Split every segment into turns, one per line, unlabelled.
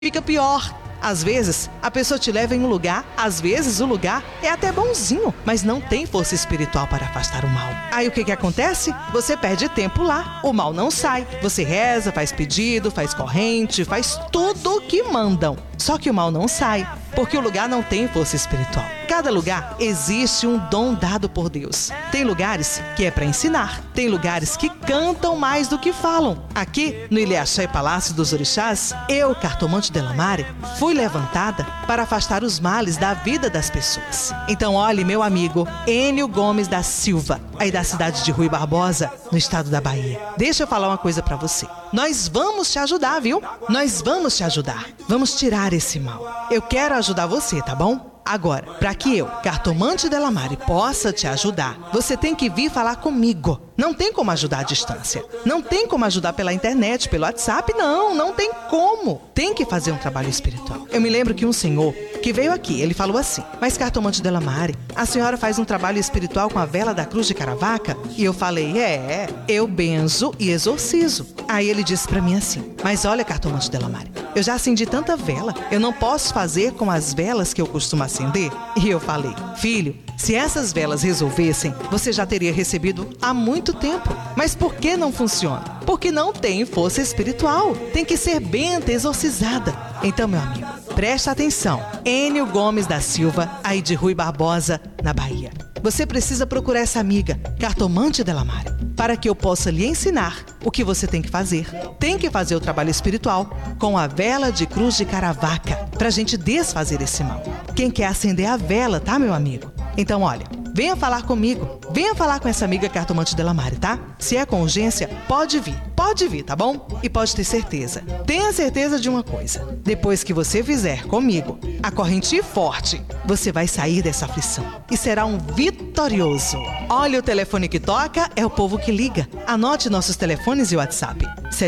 fica pior. Às vezes, a pessoa te leva em um lugar, às vezes o lugar é até bonzinho, mas não tem força espiritual para afastar o mal. Aí o que acontece? Você perde tempo lá, o mal não sai. Você reza, faz pedido, faz corrente, faz tudo o que mandam. Só que o mal não sai, porque o lugar não tem força espiritual. Cada lugar existe um dom dado por Deus. Tem lugares que é para ensinar, tem lugares que cantam mais do que falam. Aqui, no Ilê Axé Palácio dos Orixás, eu, Cartomante Delamare, fui levantada para afastar os males da vida das pessoas. Então, olhe, meu amigo Enio Gomes da Silva, aí da cidade de Rui Barbosa, no estado da Bahia. Deixa eu falar uma coisa para você. Nós vamos te ajudar, viu? Nós vamos te ajudar. Vamos tirar esse mal. Eu quero ajudar você, tá bom? Agora, para que eu, Cartomante Delamare, possa te ajudar, você tem que vir falar comigo. Não tem como ajudar à distância. Não tem como ajudar pela internet, pelo WhatsApp, não tem como. Tem que fazer um trabalho espiritual. Eu me lembro que um senhor que veio aqui, ele falou assim: mas Cartomante Delamare, a senhora faz um trabalho espiritual com a vela da cruz de Caravaca? E eu falei: eu benzo e exorcizo. Aí ele disse para mim assim: mas olha, Cartomante Delamare, eu já acendi tanta vela, eu não posso fazer com as velas que eu costumo acender? E eu falei: filho, se essas velas resolvessem, você já teria recebido há muito tempo. Mas por que não funciona? Porque não tem força espiritual. Tem que ser benta, exorcizada. Então, meu amigo, presta atenção. Enio Gomes da Silva, aí de Rui Barbosa, na Bahia. Você precisa procurar essa amiga, Cartomante Delamare, para que eu possa lhe ensinar o que você tem que fazer. Tem que fazer o trabalho espiritual com a vela de cruz de Caravaca, para a gente desfazer esse mal. Quem quer acender a vela, tá, meu amigo? Então, olha, venha falar comigo, venha falar com essa amiga Cartomante Delamare, tá? Se é com urgência, pode vir, tá bom? E pode ter certeza, tenha certeza de uma coisa: depois que você fizer comigo a corrente forte, você vai sair dessa aflição e será um vitorioso. Olha, o telefone que toca é o povo que liga. Anote nossos telefones e WhatsApp: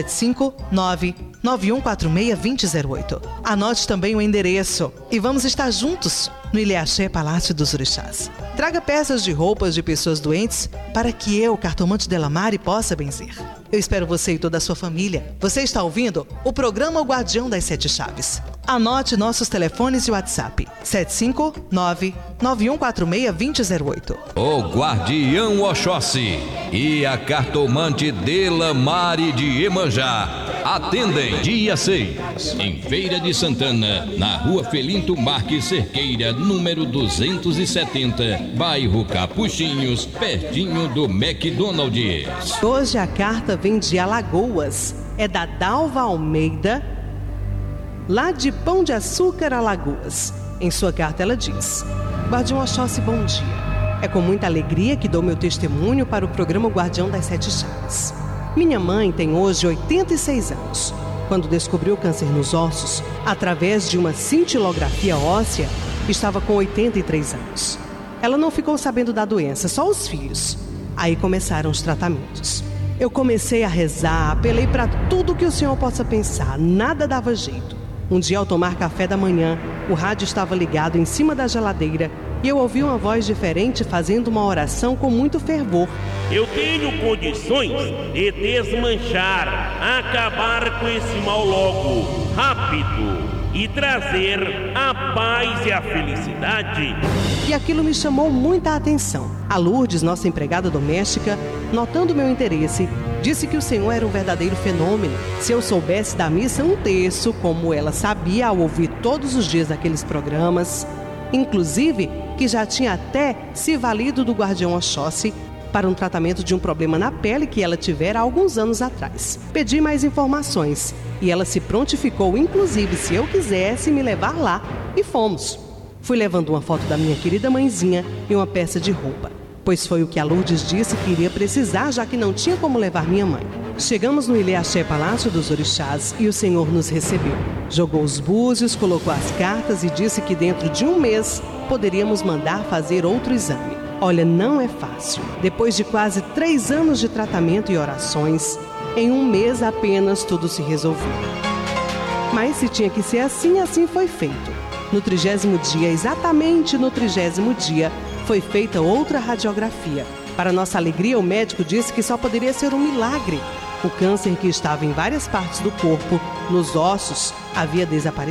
759-9146-2008. Anote também o endereço e vamos estar juntos no Ilê Axé Palácio dos Orixás. Traga peças de roupas de pessoas doentes para que eu, Cartomante Delamare, possa benzer. Eu espero você e toda a sua família. Você está ouvindo o programa O Guardião das Sete Chaves. Anote nossos telefones e WhatsApp: 759-9146-2008.
O Guardião Oxóssi e a Cartomante Delamare de Iemanjá atendem dia 6, em Feira de Santana, na Rua Felinto Marques Cerqueira, número 270, bairro Capuchinhos, pertinho do McDonald's.
Hoje a carta vem de Alagoas. É da Dalva Almeida, lá de Pão de Açúcar, Alagoas. Em sua carta ela diz: Guardião Oxóssi, bom dia. É com muita alegria que dou meu testemunho para o programa Guardião das Sete Chaves. Minha mãe tem hoje 86 anos. Quando descobriu o câncer nos ossos, através de uma cintilografia óssea, estava com 83 anos. Ela não ficou sabendo da doença, só os filhos. Aí começaram os tratamentos. Eu comecei a rezar, apelei para tudo que o senhor possa pensar, nada dava jeito. Um dia, ao tomar café da manhã, o rádio estava ligado em cima da geladeira e eu ouvi uma voz diferente fazendo uma oração com muito fervor.
Eu tenho condições de desmanchar, acabar com esse mal logo, rápido, e trazer a paz e a felicidade.
E aquilo me chamou muita atenção. A Lourdes, nossa empregada doméstica, notando meu interesse, disse que o senhor era um verdadeiro fenômeno. Se eu soubesse da missa um terço, como ela sabia ao ouvir todos os dias aqueles programas, inclusive que já tinha até se valido do Guardião Oxóssi para um tratamento de um problema na pele que ela tivera há alguns anos atrás. Pedi mais informações e ela se prontificou, inclusive, se eu quisesse, me levar lá, e fomos. Fui levando uma foto da minha querida mãezinha e uma peça de roupa, pois foi o que a Lourdes disse que iria precisar, já que não tinha como levar minha mãe. Chegamos no Ilê Axé Palácio dos Orixás e o senhor nos recebeu. Jogou os búzios, colocou as cartas e disse que dentro de um mês poderíamos mandar fazer outro exame. Olha, não é fácil. Depois de quase 3 anos de tratamento e orações, em um mês apenas tudo se resolveu. Mas se tinha que ser assim, assim foi feito. No 30º dia, exatamente no 30º dia, foi feita outra radiografia. Para nossa alegria, o médico disse que só poderia ser um milagre. O câncer, que estava em várias partes do corpo, nos ossos, havia desaparecido.